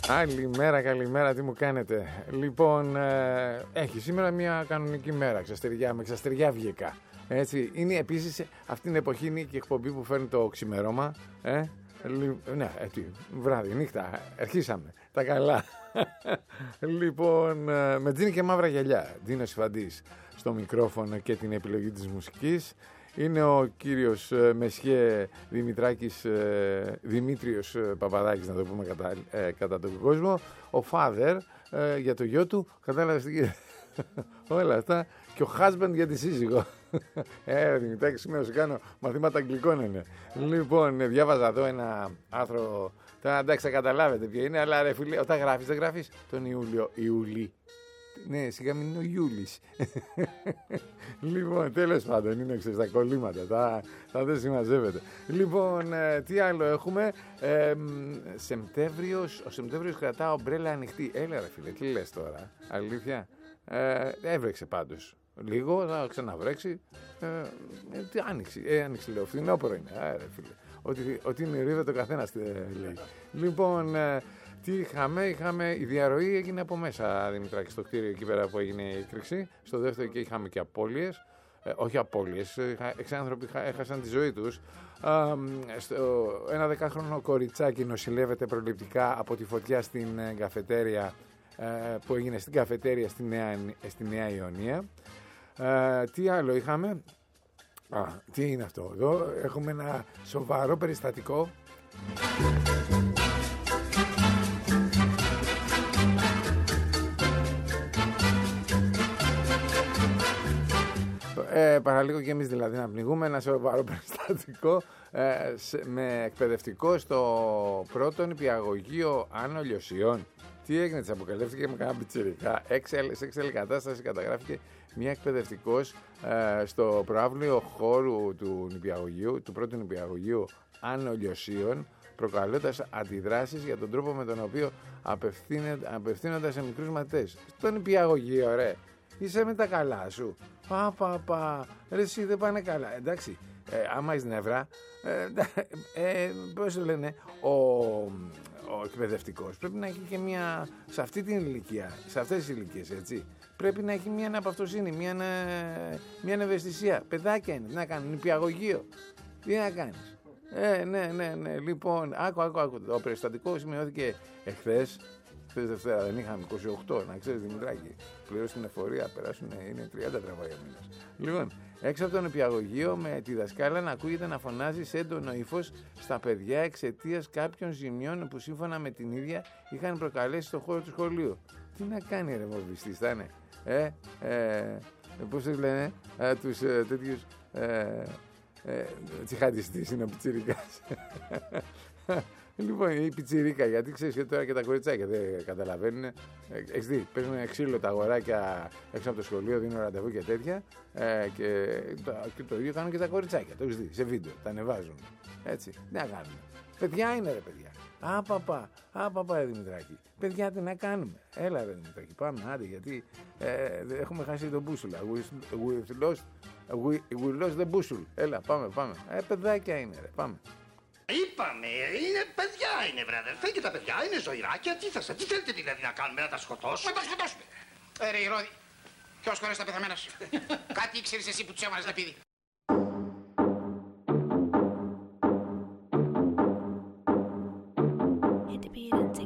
Καλημέρα, τι μου κάνετε. Λοιπόν, έχει σήμερα μια κανονική μέρα, με ξαστεριά βγήκα. Έτσι, είναι επίσης αυτήν την εποχή είναι και η εκπομπή που φέρνει το ξημερώμα. Ναι, βράδυ, νύχτα, αρχίσαμε, τα καλά. Λοιπόν, με Τζίνι και μαύρα γυαλιά, Ντίνος Ιφαντής στο μικρόφωνο και την επιλογή της μουσικής. Είναι ο κύριος Μεσιέ Δημήτριος Παπαδάκης, να το πούμε κατά τον κόσμο. Ο father για το γιο του, κατάλαβες όλα αυτά. Και ο husband για τη σύζυγο. Δημητράκη, σήμερα σου κάνω μαθήματα αγγλικών είναι. Λοιπόν, διάβαζα εδώ ένα άρθρο. Τώρα εντάξει, θα καταλάβετε ποιο είναι, αλλά ρε φίλε, όταν γράφεις, δεν γράφεις τον Ιούλη. Ναι, σιγά μην είναι ο Ιούλης. Λοιπόν, τέλος πάντων, είναι στα κολλήματα, θα δεν συμμαζεύεται. Λοιπόν, τι άλλο έχουμε. Ο Σεπτέμβριος κρατά ομπρέλα ανοιχτή. Έλα ρε φίλε, τι λες τώρα, αλήθεια. Έβρεξε πάντως. Λίγο, θα ξαναβρέξει. Άνοιξη λέω, φθινόπωρο είναι. Ρε φίλε, ότι είναι ρίδα το καθένας λέει. Λοιπόν, τι είχαμε, η διαρροή έγινε από μέσα, Δημητράκη, στο κτίριο εκεί πέρα που έγινε η έκρηξη. Στο δεύτερο και είχαμε και απώλειες. Όχι απώλειες, 6 άνθρωποι έχασαν τη ζωή τους. Ένα 10χρονο κοριτσάκι νοσηλεύεται προληπτικά από τη φωτιά στην καφετέρια που έγινε στην καφετέρια στη Νέα Ιωνία. Τι άλλο είχαμε. Τι είναι αυτό εδώ. Έχουμε ένα σοβαρό περιστατικό. Παραλίγο και εμείς δηλαδή να πνιγούμε. Ένα σοβαρό περιστατικό με εκπαιδευτικό στο πρώτο νηπιαγωγείο Άνω Λιωσιών. Τι έγινε, της αποκαλύφθηκε με κανένα πιτσιρικά. Σε έξαλλη κατάσταση καταγράφηκε μια εκπαιδευτικός στο προαύλιο χώρου του πρώτου νηπιαγωγείου Άνω Λιωσίων, προκαλώντας αντιδράσεις για τον τρόπο με τον οποίο απευθύνονταν σε μικρούς μαθητές. Στο νηπιαγωγείο, ρε, είσαι με τα καλά σου. Ρε εσύ δεν πάνε καλά. Εντάξει, άμα είσαι νευρά, πώς το λένε, ο εκπαιδευτικός πρέπει να έχει και μια, σε αυτή την ηλικία, σε αυτές τις ηλικίες, έτσι, πρέπει να έχει μια αναπαυτοσύνη, μια ευαισθησία. Παιδάκια είναι, τι να κάνουν, νηπιαγωγείο, τι να κάνεις. Ναι, λοιπόν, άκου, το περιστατικό σημειώθηκε εχθές Δευτέρα, δεν είχαμε 28, να ξέρεις Δημητράκη, πληρώσει την εφορία, είναι 30 τραβάγια μήνας. Λοιπόν, έξω από το νηπιαγωγείο με τη δασκάλα να ακούγεται να φωνάζει σε έντονο ύφος στα παιδιά εξαιτίας κάποιων ζημιών που σύμφωνα με την ίδια είχαν προκαλέσει στο χώρο του σχολείου. Τι να κάνει ρε μοβιστής, θα είναι, πώς τους λένε, τους τέτοιους τσιχαντιστής είναι ο πιτσιρικάς. Λοιπόν, η πιτσιρίκα, γιατί ξέρεις και τώρα και τα κοριτσάκια δεν καταλαβαίνουν. Έχεις δει, παίζουν ξύλο τα αγοράκια έξω από το σχολείο, δίνουν ραντεβού και τέτοια. Και το ίδιο κάνουν και τα κοριτσάκια. Το έχεις δει σε βίντεο, τα ανεβάζουν. Έτσι, τι να κάνουμε. Παιδιά είναι ρε παιδιά. Παπά ρε Δημητράκη. Παιδιά τι να κάνουμε. Έλα ρε Δημητράκη, πάμε άντε γιατί έχουμε χάσει τον μπούσουλα. We lost the μπούσουλ. Έλα πάμε. Παιδάκια είναι ρε, πάμε. Είπαμε, είναι παιδιά είναι βρε αδερφέ και τα παιδιά είναι ζωηράκια. Τι θέλετε δηλαδή να κάνουμε, να τα σκοτώσουμε? Να τα σκοτώσουμε. Ρε Ηρώδη, ποιος χωρές τα πεθαμένας. Κάτι ήξερες εσύ που τους έβαλες λεπίδι. Independent